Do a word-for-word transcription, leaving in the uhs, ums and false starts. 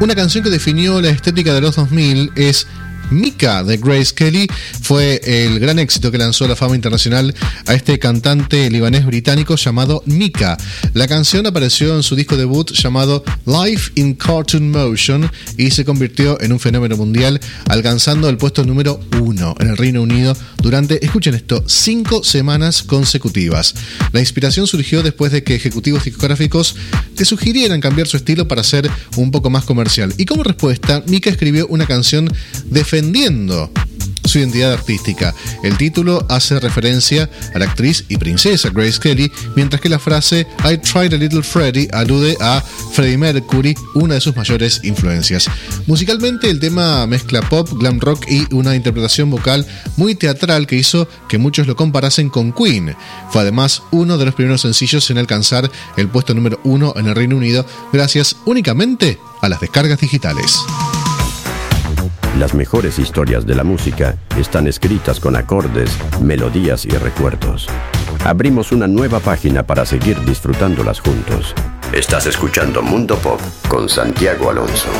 Una canción que definió la estética de los dos mil es Mika de Grace Kelly. Fue el gran éxito que lanzó a la fama internacional a este cantante libanés británico llamado Mika. La canción apareció en su disco debut llamado Life in Cartoon Motion y se convirtió en un fenómeno mundial, alcanzando el puesto número uno en el Reino Unido durante, escuchen esto, cinco semanas consecutivas. La inspiración surgió después de que ejecutivos discográficos le sugirieran cambiar su estilo para ser un poco más comercial. Y como respuesta, Mika escribió una canción defendiendo su identidad artística. El título hace referencia a la actriz y princesa Grace Kelly, mientras que la frase I tried a little Freddie alude a Freddie Mercury, una de sus mayores influencias. Musicalmente, el tema mezcla pop, glam rock y una interpretación vocal muy teatral que hizo que muchos lo comparasen con Queen. Fue además uno de los primeros sencillos en alcanzar el puesto número uno en el Reino Unido, gracias únicamente a las descargas digitales. Las mejores historias de la música están escritas con acordes, melodías y recuerdos. Abrimos una nueva página para seguir disfrutándolas juntos. Estás escuchando Mundo Pop con Santiago Alonso.